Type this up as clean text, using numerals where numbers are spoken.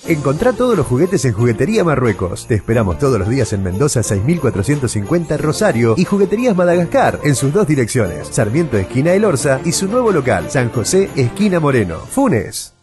Encontrá todos los juguetes en Juguetería Marruecos. Te esperamos todos los días en Mendoza 6450 Rosario y Jugueterías Madagascar en sus 2 direcciones, Sarmiento esquina El Orza y su nuevo local, San José esquina Moreno, Funes.